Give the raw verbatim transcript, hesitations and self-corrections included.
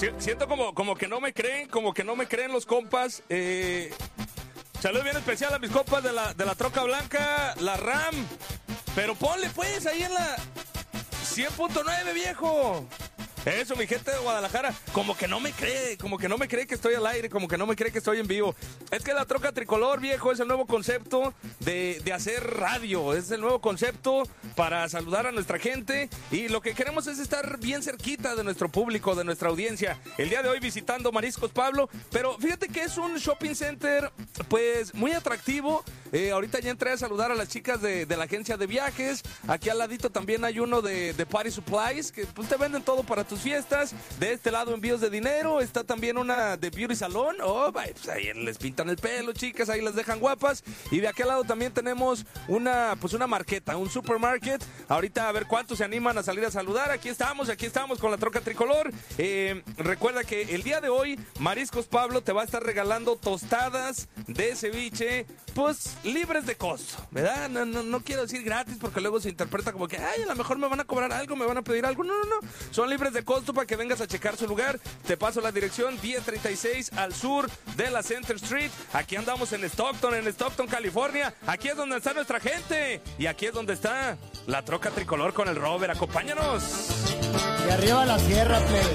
Siento como, como que no me creen, como que no me creen los compas. Eh, saludo bien especial a mis compas de la, de la troca blanca, la RAM. Pero ponle pues ahí en la cien punto nueve, viejo. Eso, mi gente de Guadalajara, como que no me cree, como que no me cree que estoy al aire, como que no me cree que estoy en vivo. Es que la troca tricolor, viejo, es el nuevo concepto de, de hacer radio, es el nuevo concepto para saludar a nuestra gente y lo que queremos es estar bien cerquita de nuestro público, de nuestra audiencia. El día de hoy visitando Mariscos Pablo, pero fíjate que es un shopping center, pues, muy atractivo. Eh, ahorita ya entré a saludar a las chicas de, de la agencia de viajes. Aquí al ladito también hay uno de, de Party Supplies, que pues te venden todo para tus fiestas. De este lado envíos de dinero. Está también una de Beauty Salon. Oh, pues ahí les pintan el pelo, chicas, ahí las dejan guapas. Y de aquel lado también tenemos una, pues una marqueta, un supermarket. Ahorita a ver cuántos se animan a salir a saludar. Aquí estamos, aquí estamos con la troca tricolor. Eh, recuerda que el día de hoy Mariscos Pablo te va a estar regalando tostadas de ceviche, pues libres de costo, ¿verdad? No, no, no quiero decir gratis porque luego se interpreta como que, ay, a lo mejor me van a cobrar algo, me van a pedir algo. No, no, no. Son libres de costo para que vengas a checar su lugar. Te paso la dirección diez treinta y seis al sur de la Center Street. Aquí andamos en Stockton, en Stockton, California. Aquí es donde está nuestra gente. Y aquí es donde está la troca tricolor con el Robert. Acompáñanos. Y arriba la sierra, plebe.